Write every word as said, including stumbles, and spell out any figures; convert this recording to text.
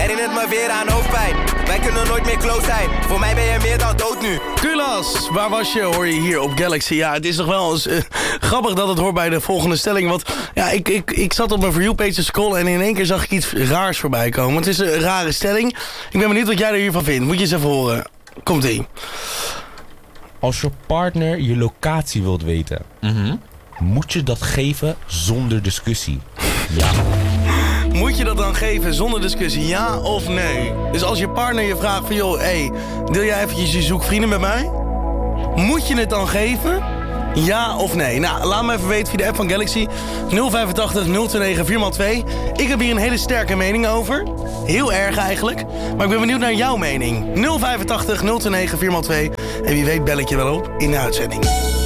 herinnert me weer aan hoofdpijn. Wij kunnen nooit meer close zijn. Voor mij ben je meer dan dood nu. Kulas, waar was je, hoor je hier op Galaxy. Ja, het is toch wel eens, uh, grappig dat het hoort bij de volgende stelling. Want ja, ik, ik, ik zat op mijn For You page te scrollen en in één keer zag ik iets raars voorbij komen. Het is een rare stelling. Ik ben benieuwd wat jij er hiervan vindt. Moet je eens even horen. Komt-ie. Als je partner je locatie wilt weten, mm-hmm. moet je dat geven zonder discussie? Ja. Moet je dat dan geven zonder discussie, ja of nee? Dus als je partner je vraagt van, joh, hé, hey, deel jij eventjes je zoekvrienden met mij? Moet je het dan geven? Ja of nee? Nou, laat me even weten via de app van Galaxy. nul vijf acht nul twee negen vier maal twee. Ik heb hier een hele sterke mening over. Heel erg eigenlijk. Maar ik ben benieuwd naar jouw mening. nul vijf acht nul twee negen vier maal twee. En wie weet bel ik je wel op in de uitzending.